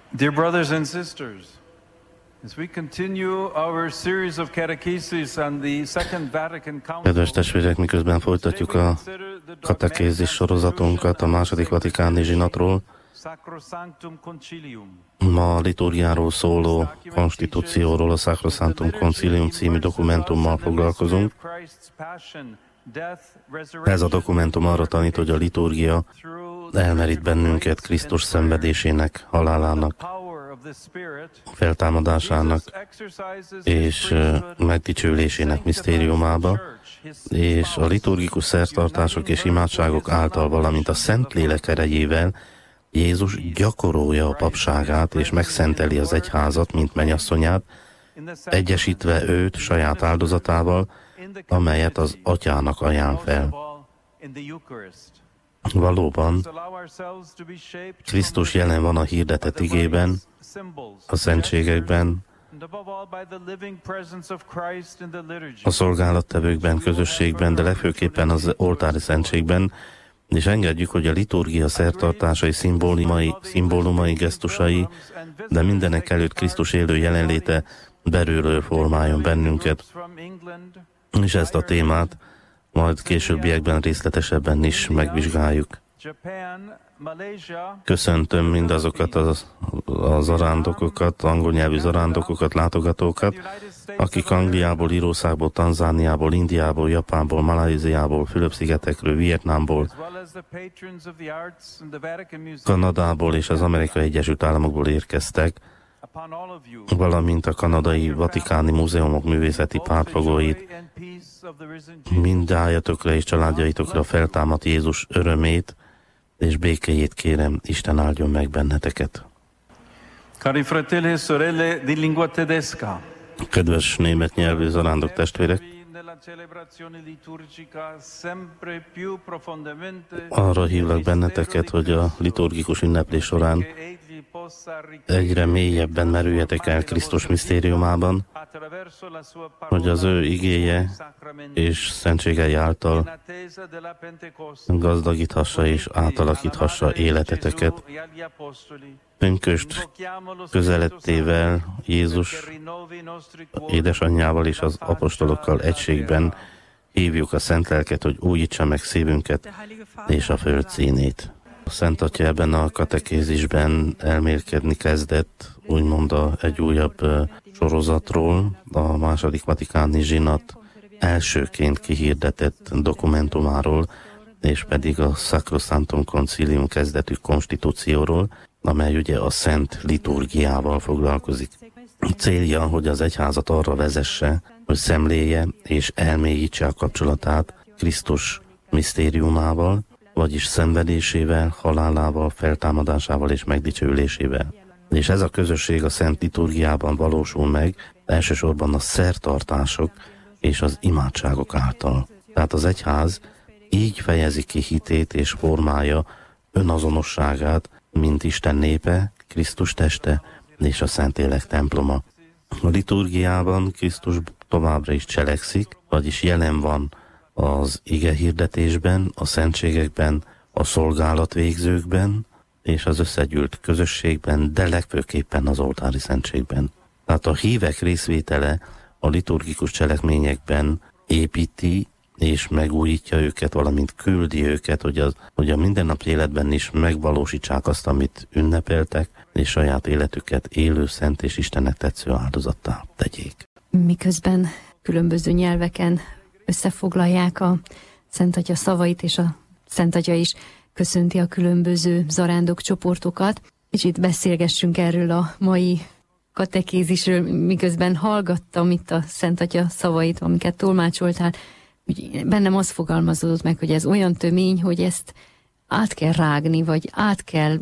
Dear brothers and sisters, as we continue our series of catechesis on the Second Vatican Council, Kedves testvérek, miközben folytatjuk a katekézis sorozatunkat a második vatikáni zsinatról, ma a liturgiáról szóló konstitúcióról, a Sacrosanctum Concilium című dokumentummal foglalkozunk. Ez a dokumentum arra tanít, hogy a liturgia elmerít bennünket Krisztus szenvedésének, halálának, feltámadásának és megdicsőlésének misztériumába, és a liturgikus szertartások és imádságok által, valamint a Szentlélek erejével Jézus gyakorolja a papságát és megszenteli az egyházat, mint mennyasszonyát, egyesítve őt saját áldozatával, amelyet az Atyának ajánl fel. Valóban, Krisztus jelen van a hirdetett igében, a szentségekben, a szolgálattevőkben, közösségben, de legfőképpen az oltári szentségben, és engedjük, hogy a liturgia szertartásai, szimbólumai, gesztusai, de mindenek előtt Krisztus élő jelenléte belülről formáljon bennünket, és ezt a témát majd későbbiekben részletesebben is megvizsgáljuk. Köszöntöm mindazokat a zarándokokat, angol nyelvű zarándokokat, látogatókat, akik Angliából, Írországból, Tanzániából, Indiából, Japánból, Malajziából, Fülöp-szigetekről, Vietnámból, Kanadából és az Amerikai Egyesült Államokból érkeztek, valamint a kanadai Vatikáni Múzeumok művészeti pártfogóit. Mindnyájatokra és családjaitokra feltámadt Jézus örömét és békéjét kérem, Isten áldjon meg benneteket. Cari fratelli e sorelle di lingua tedesca. Kedves német nyelvű zarándok testvérek, arra hívlak benneteket, hogy a liturgikus ünneplés során egyre mélyebben merüljetek el Krisztus misztériumában, hogy az ő igéje és szentségei által gazdagíthassa és átalakíthassa életeteket. Pünkösd közelettével Jézus édesanyjával és az apostolokkal egységben hívjuk a Szent Lelket, hogy újítsa meg szívünket és a föld színét. A Szent Atya ebben a katekézisben elmélkedni kezdett, úgymond egy újabb sorozatról, a második vatikáni zsinat elsőként kihirdetett dokumentumáról, és pedig a Sacrosanctum Concilium kezdetű konstitúcióról, amely ugye a szent liturgiával foglalkozik. Célja, hogy az egyházat arra vezesse, hogy szemléje és elmélyítse a kapcsolatát Krisztus misztériumával, vagyis szenvedésével, halálával, feltámadásával és megdicsőlésével. És ez a közösség a szent liturgiában valósul meg, elsősorban a szertartások és az imádságok által. Tehát az egyház így fejezi ki hitét és formája önazonosságát, mint Isten népe, Krisztus teste és a Szentlélek temploma. A liturgiában Krisztus továbbra is cselekszik, vagyis jelen van az ige hirdetésben, a szentségekben, a szolgálatvégzőkben és az összegyűlt közösségben, de legfőképpen az oltári szentségben. Tehát a hívek részvétele a liturgikus cselekményekben építi és megújítja őket, valamint küldi őket, hogy a mindennapi életben is megvalósítsák azt, amit ünnepeltek, és saját életüket élő, szent és Istennek tetsző áldozattá tegyék. Miközben különböző nyelveken összefoglalják a Szent Atya szavait, és a Szent Atya is köszönti a különböző zarándok csoportokat, és itt beszélgessünk erről a mai katekézisről, miközben hallgattam itt a Szent Atya szavait, amiket tolmácsoltál. Bennem az fogalmazódott meg, hogy ez olyan tömény, hogy ezt át kell rágni, vagy át kell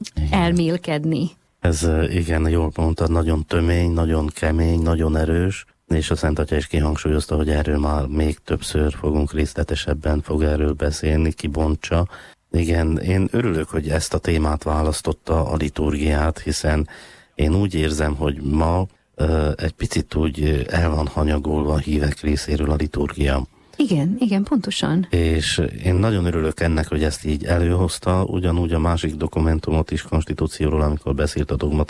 elmélkedni. Ez igen, jól mondtad, nagyon tömény, nagyon kemény, nagyon erős, és a Szent Atya is kihangsúlyozta, hogy erről már még többször fogunk részletesebben erről beszélni, kibontsa. Igen, én örülök, hogy ezt a témát választotta a liturgiát, hiszen én úgy érzem, hogy ma egy picit úgy el van hanyagolva a hívek részéről a liturgia. Igen, pontosan. És én nagyon örülök ennek, hogy ezt így előhozta, ugyanúgy a másik dokumentumot is, konstitúcióról, amikor beszélt a